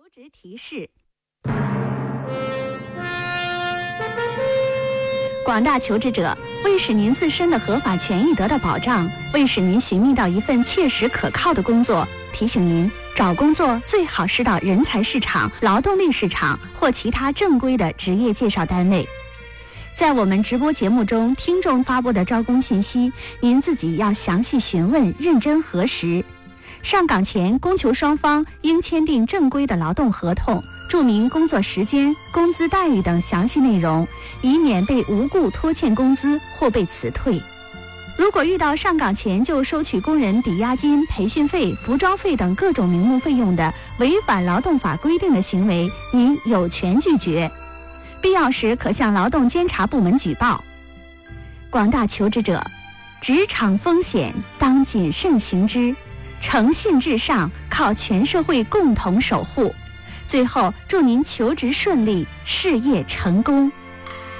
求职提示：广大求职者，为使您自身的合法权益得到保障，为使您寻觅到一份切实可靠的工作，提醒您，找工作最好是到人才市场、劳动力市场或其他正规的职业介绍单位。在我们直播节目中，听众发布的招工信息，您自己要详细询问，认真核实。上岗前，供求双方应签订正规的劳动合同，注明工作时间、工资待遇等详细内容，以免被无故拖欠工资或被辞退。如果遇到上岗前就收取工人抵押金、培训费、服装费等各种名目费用的违反劳动法规定的行为，您有权拒绝，必要时可向劳动监察部门举报。广大求职者，职场风险当谨慎行之，诚信至上，靠全社会共同守护。最后，祝您求职顺利，事业成功。